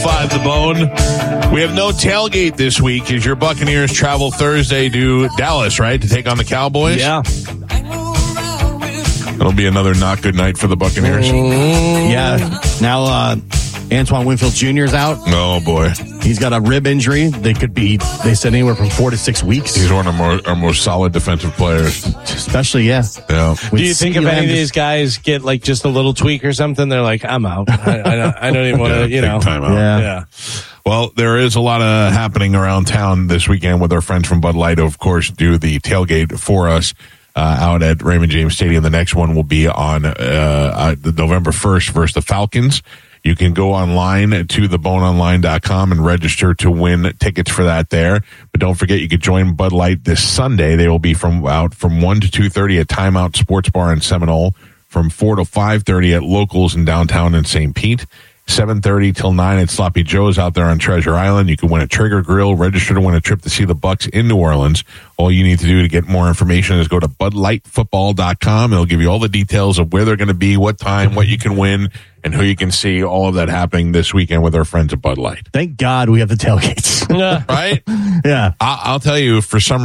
10:05 The Bone. We have no tailgate this week as your Buccaneers travel Thursday to Dallas, right, to take on the Cowboys? Yeah. It'll be another not good night for the Buccaneers. Yeah. Now, Antoine Winfield Jr. is out. Oh, boy. He's got a rib injury. They said anywhere from 4 to 6 weeks. He's one of our most solid defensive players. Especially, yeah. Yeah. Do you think if any of these guys get like just a little tweak or something, they're like, I'm out. I don't even want to, Time out. Yeah. Well, there is a lot of happening around town this weekend with our friends from Bud Light, of course, do the tailgate for us out at Raymond James Stadium. The next one will be on November 1st versus the Falcons. You can go online to theboneonline.com and register to win tickets for that there. But don't forget, you could join Bud Light this Sunday. They will be from 1 to 2:30 at Timeout Sports Bar in Seminole, from 4 to 5:30 at Locals in downtown in St. Pete, 7:30 till 9 at Sloppy Joe's out there on Treasure Island. You can win a Trigger Grill, register to win a trip to see the Bucs in New Orleans. All you need to do to get more information is go to budlightfootball.com. It'll give you all the details of where they're going to be, what time, what you can win, and who you can see. All of that happening this weekend with our friends at Bud Light. Thank God we have the tailgates. Right? Yeah. I'll tell you, for some